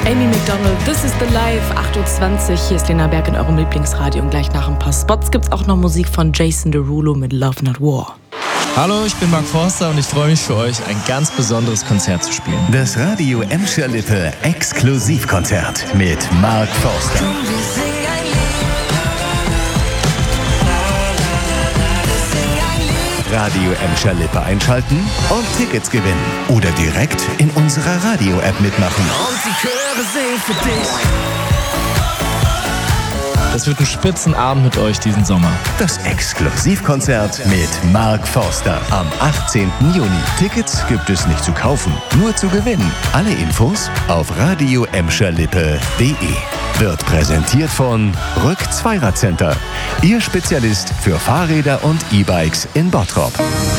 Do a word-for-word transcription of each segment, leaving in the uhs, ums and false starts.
Amy Macdonald, This is the Life, acht Uhr zwanzig. Hier ist Lena Berg in eurem Lieblingsradio und gleich nach ein paar Spots gibt's auch noch Musik von Jason Derulo mit Love Not War. Hallo, ich bin Mark Forster und ich freue mich für euch, ein ganz besonderes Konzert zu spielen. Das Radio Emscher Lippe Exklusivkonzert mit Mark Forster. Radio Emscher Lippe einschalten und Tickets gewinnen. Oder direkt in unserer Radio-App mitmachen. Und die Chöre singen für dich. Das wird ein Spitzenabend mit euch diesen Sommer. Das Exklusivkonzert mit Mark Forster am achtzehnten Juni. Tickets gibt es nicht zu kaufen, nur zu gewinnen. Alle Infos auf radio emscher lippe punkt de. Wird präsentiert von Rück Zweirad Center, Ihr Spezialist für Fahrräder und E-Bikes in Bottrop.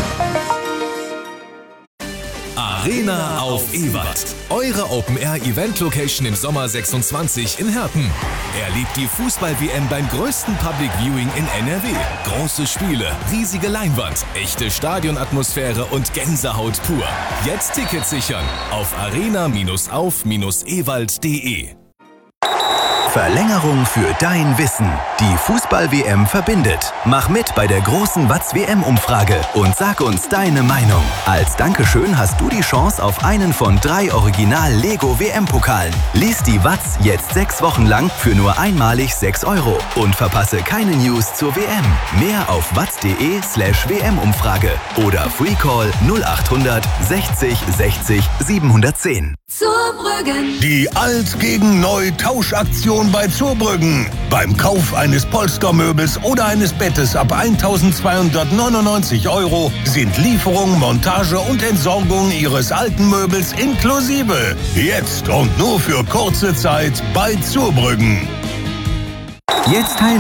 Arena auf Ewald. Eure Open-Air-Event-Location im Sommer sechsundzwanzig in Herten. Erlebt die Fußball-W M beim größten Public Viewing in N R W. Große Spiele, riesige Leinwand, echte Stadionatmosphäre und Gänsehaut pur. Jetzt Tickets sichern auf arena auf ewald punkt de. Verlängerung für dein Wissen. Die Fußball-W M verbindet. Mach mit bei der großen Watz-W M-Umfrage und sag uns deine Meinung. Als Dankeschön hast du die Chance auf einen von drei Original-Lego-W M-Pokalen. Lies die Watz jetzt sechs Wochen lang für nur einmalig sechs Euro und verpasse keine News zur W M. Mehr auf watz.de slash W M-Umfrage oder Freecall null achthundert sechzig sechzig siebenhundertzehn. Zurbrüggen. Die Alt gegen Neu Tauschaktion bei Zurbrüggen. Beim Kauf eines Polstermöbels oder eines Bettes ab eintausendzweihundertneunundneunzig Euro sind Lieferung, Montage und Entsorgung Ihres alten Möbels inklusive. Jetzt und nur für kurze Zeit bei Zurbrüggen. Jetzt teil